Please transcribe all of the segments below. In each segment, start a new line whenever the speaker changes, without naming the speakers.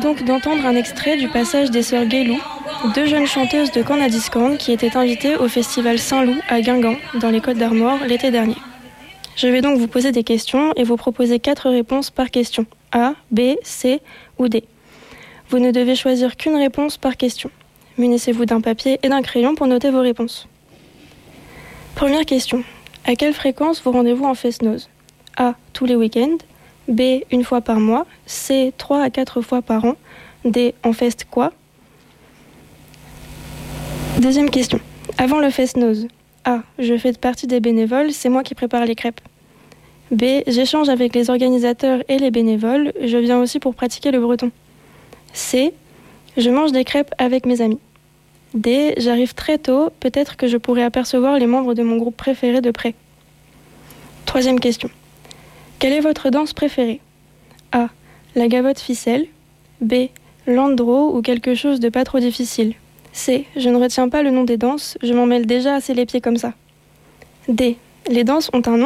donc d'entendre un extrait du passage des sœurs Gaylou, deux jeunes chanteuses de Cornadiscorn qui étaient invitées au festival Saint-Loup à Guingamp, dans les Côtes-d'Armor, l'été dernier. Je vais donc vous poser des questions et vous proposer 4 réponses par question. A, B, C ou D. Vous ne devez choisir qu'une réponse par question. Munissez-vous d'un papier et d'un crayon pour noter vos réponses. Première question. À quelle fréquence vous rendez-vous en fest-noz ? A, tous les week-ends. B, une fois par mois. C, 3 à 4 fois par an. D, en fest quoi ? Deuxième question. Avant le fest-noz. A, je fais partie des bénévoles, c'est moi qui prépare les crêpes. B, j'échange avec les organisateurs et les bénévoles, je viens aussi pour pratiquer le breton. C, je mange des crêpes avec mes amis. D, j'arrive très tôt, peut-être que je pourrais apercevoir les membres de mon groupe préféré de près. Troisième question. Quelle est votre danse préférée ? A, la gavotte ficelle. B, l'andro ou quelque chose de pas trop difficile. C, je ne retiens pas le nom des danses, je m'en mêle déjà assez les pieds comme ça. D, les danses ont un nom ?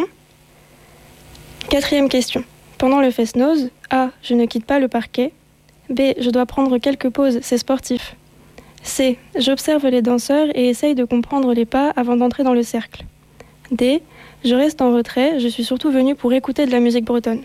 Quatrième question. Pendant le fest-noz, A, je ne quitte pas le parquet. B, je dois prendre quelques pauses, c'est sportif. C, j'observe les danseurs et essaye de comprendre les pas avant d'entrer dans le cercle. D, je reste en retrait, je suis surtout venue pour écouter de la musique bretonne.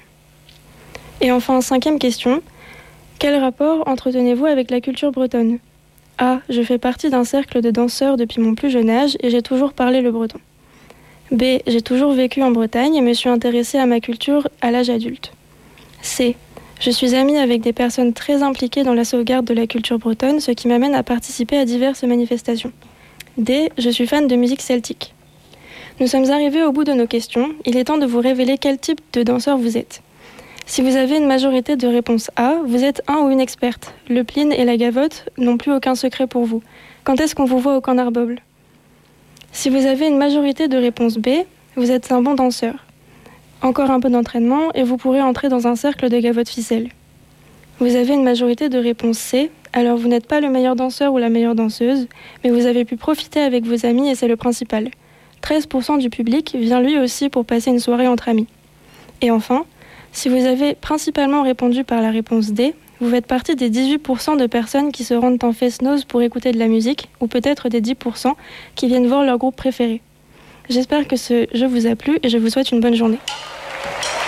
Et enfin, cinquième question. Quel rapport entretenez-vous avec la culture bretonne ? A, je fais partie d'un cercle de danseurs depuis mon plus jeune âge et j'ai toujours parlé le breton. B, j'ai toujours vécu en Bretagne et me suis intéressée à ma culture à l'âge adulte. C, je suis amie avec des personnes très impliquées dans la sauvegarde de la culture bretonne, ce qui m'amène à participer à diverses manifestations. D, je suis fan de musique celtique. Nous sommes arrivés au bout de nos questions, il est temps de vous révéler quel type de danseur vous êtes. Si vous avez une majorité de réponse A, vous êtes un ou une experte. Le plin et la gavotte n'ont plus aucun secret pour vous. Quand est-ce qu'on vous voit au Cornarboble ? Si vous avez une majorité de réponse B, vous êtes un bon danseur. Encore un peu d'entraînement et vous pourrez entrer dans un cercle de gavotte ficelle. Vous avez une majorité de réponse C, alors vous n'êtes pas le meilleur danseur ou la meilleure danseuse, mais vous avez pu profiter avec vos amis et c'est le principal. 13% du public vient lui aussi pour passer une soirée entre amis. Et enfin, si vous avez principalement répondu par la réponse D, vous faites partie des 18% de personnes qui se rendent en fest-noz pour écouter de la musique, ou peut-être des 10% qui viennent voir leur groupe préféré. J'espère que ce jeu vous a plu et je vous souhaite une bonne journée.